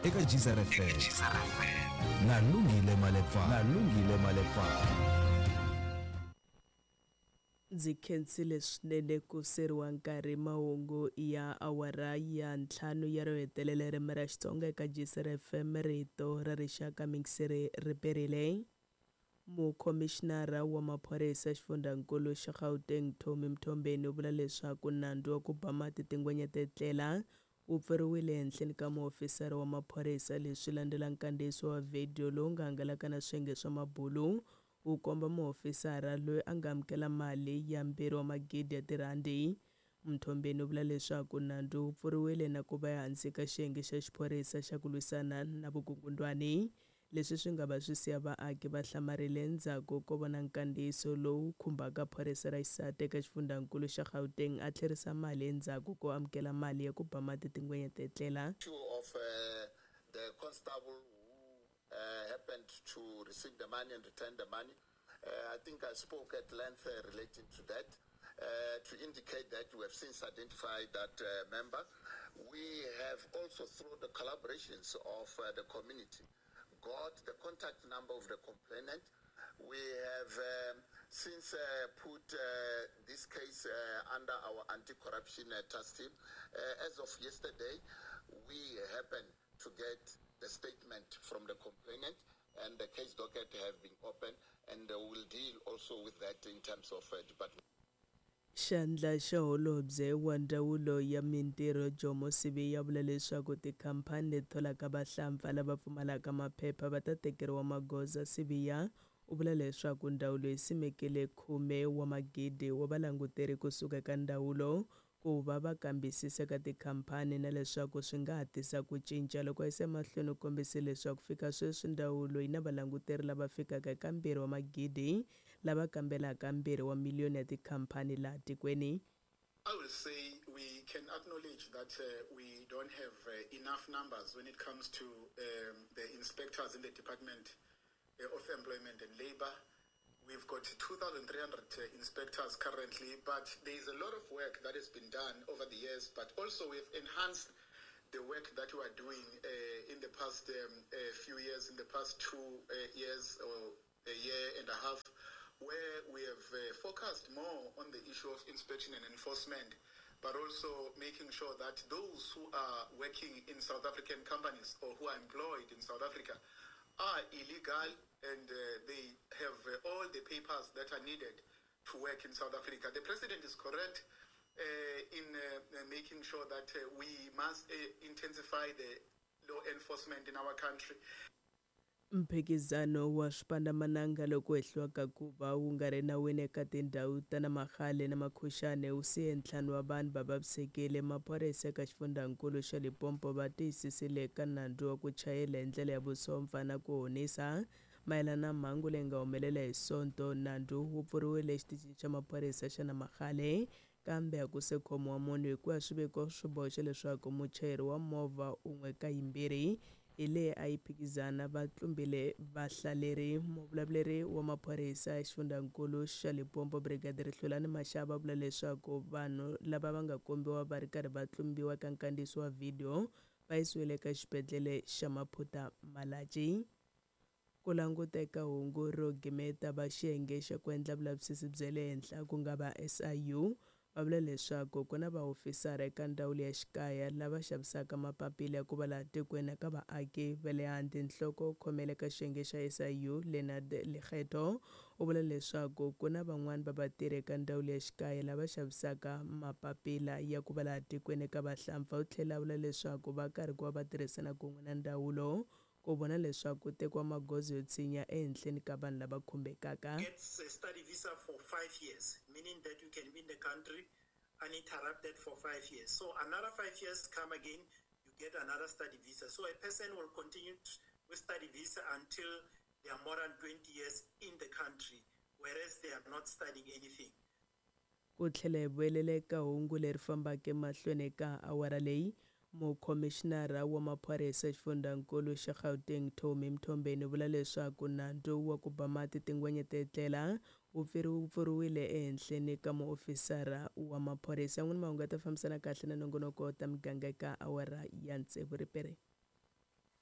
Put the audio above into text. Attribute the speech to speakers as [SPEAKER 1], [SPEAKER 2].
[SPEAKER 1] eka Jizara FM. Nalungile Malepfa.
[SPEAKER 2] Ndzi khensile swinene ku seriwa nkarhi mahungu ya awara ya 5 ya ro hetelela ririmi ra Xitsonga eka Jizara FM, rito ra rixaka Mingiseri Riperile. Mukomishinara wa maphorisa xifundzankulu xa Gauteng Tommy Mthombeni u vula leswaku nandzu wa ku ba mati tingwenya tetlela wu pfuriwile ehenhleni ka muofisara wa maphorisa, leswi landzelaka nkandziyiso wa video lowu nga hangalaka na swiyenge swa mabulu wu komba muofisara loyi a nga amukela mali ya 2 wa magidi ya tirhandi. Mthombeni u vula leswaku nandzu wu pfuriwile na ku va ehansi ka xiyenge xa xiphorisa xa ku lwisana na vukungundwani, leswi swi nga va swi siya vaaki va hlamarile endzhaku ko vona nkandziyiso lowu khumbaka phorisa ra xisati eka xifundzankulu xa Gauteng a tlherisa mali endzhaku ko amukela mali ya ku ba mati tingwenya tetlela.
[SPEAKER 3] Of the constable who happened to receive the money and return the money. I think I spoke at length relating to that, to indicate that we have since identified that member. We have also, through the collaborations of the community, got the contact number of the complainant. We have since put this case under our anti-corruption task team. As of yesterday, we happened to get the statement from the complainant, and the case docket have been opened, and we'll deal also with that in terms of department.
[SPEAKER 2] Xandla xa holobye wa ndzawulo ya mintirho Jomo Sibiya vula leswaku tikhampani leti tholaka vahlampfa lava pfumalaka maphepha va ta tekeriwa magoza. Sibiya u vula leswaku ndzawulo yi simekile 10 wa magidi wa valanguteri kusuka eka ndzawulo ku va va kambisisa ka tikhampani na leswaku swi nga hatisa ku cinca. Loko yisa mahlweni u kombise leswaku fika sweswi ndzawulo yi na valanguteri lava fikaka eka 2 wa magidi lava kambelaka 2 wa miliyoni ya tikhampani laha tikweni.
[SPEAKER 4] I will say we can acknowledge that we don't have enough numbers when it comes to the inspectors in the Department of Employment and Labor. We've got 2,300 inspectors currently, but there is a lot of work that has been done over the years, but also we've enhanced the work that we are doing in the past few years, in the past 2 years or a year and a half, where we have focused more on the issue of inspection and enforcement, but also making sure that those who are working in South African companies or who are employed in South Africa are illegal and they have all the papers that are needed to work in South Africa. The president is correct in making sure that we must intensify the law enforcement in our country.
[SPEAKER 2] Mphikizano wa swipandzamananga loko ehliwaka ku va wu nga ri nawini eka tindhawu ta na Magale na Makhushane wu siye ntlhanu wa vanhu va vavisekile. Maphorisa eka xifundzankulu xa Limpopo va tiyisisile eka nandzu wa ku chayela hi ndlela ya vusopfa na ku honisa mayelana na mhangu leyi nga humelela hi Sonto. Nandzu wu pfuriwile exitichini xa maphorisa xa na Magale, kambe a ku se khomiwa munhu hikuva swiviko swi boxe leswaku muchayeri wa movha un'we ka yimbirhi hi leyi a yi phikizana va tlumbile vahlaleri. Muvulavuleri wa maphorisa exifundzankulu xa Limpopo Brigadier Hlulani Mashava vula leswaku vanhu lava va nga kombiwa va ri karhi va tlumbiwa ka nkandziyiso wa video va yisiwile eka xibedhlele xa Maphuta Malaji. Ku languteka hungu ro gimeta va xiyenge xa ku endla vulavisisi bya le henhla ku nga va SIU va vula leswaku ku na vaofisara eka ndzawulo ya xikaya lava xavisaka mapapila ya ku va laha tikweni eka vaaki va le handle. Nhloko khomela ka xiyenge xa SIU Leonard Lekgetho u vula leswaku ku na van'wani va vatirhi eka ndzawulo ya xikaya lava xavisaka mapapila ya ku va laha tikweni eka vahlampfa. U tlhela vula leswaku va karhi ku va va tirhisana kun'we na ndzawulo ku vona leswaku tekiwa magoza yo tshinya ehenhleni ka vanhu lava khumbekaka.
[SPEAKER 5] Gets a study visa for 5 years, meaning that you can be in the country uninterrupted for 5 years. So another 5 years come again, you get another study visa. So a person will continue with study visa until they are more than 20 years in the country, whereas they are not studying anything.
[SPEAKER 2] Ku tlhela hi vuelele ka hungu leri fambaka emahlweni eka awara leyi, mukomishinara wa maphorisa exifundzankulu xa Gauteng Tommy Mthombeni vula leswaku nandzu wa ku ba mati tingwenya tetlela wu pfuriwile ehenhleni ka muofisara wa maphorisa. N'wini mahungu ya ta fambisana kahle na nongonoko ta miganga eka awara ya 6 Ripere.